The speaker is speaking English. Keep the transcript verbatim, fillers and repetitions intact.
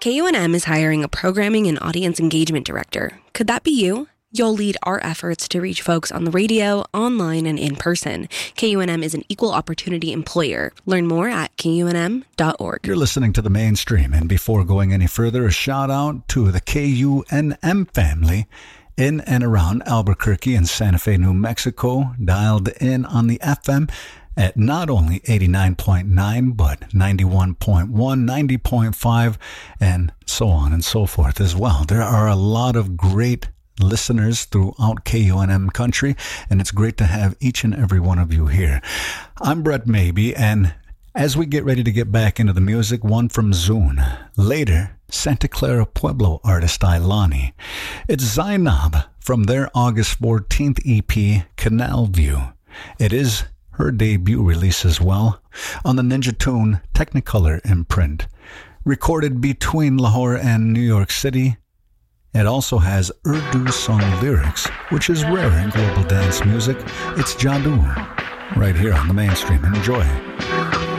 K U N M is hiring a programming and audience engagement director. Could that be you? You'll lead our efforts to reach folks on the radio, online, and in person. K U N M is an equal opportunity employer. Learn more at K U N M dot org. You're listening to The Mainstream, and before going any further, a shout out to the K U N M family in and around Albuquerque and Santa Fe, New Mexico, dialed in on the F M at not only eighty-nine point nine, but ninety-one point one, ninety point five, and so on and so forth as well. There are a lot of great listeners throughout K U N M country, and it's great to have each and every one of you here. I'm Brett Maybe, and as we get ready to get back into the music, one from Zune. Later, Santa Clara Pueblo artist Ilani. It's Zainab from their August fourteenth E P, Canal View. It is her debut release as well, on the Ninja Tune Technicolor imprint. Recorded between Lahore and New York City, it also has Urdu song lyrics, which is rare in global dance music. It's Jadoo, right here on The Mainstream. Enjoy.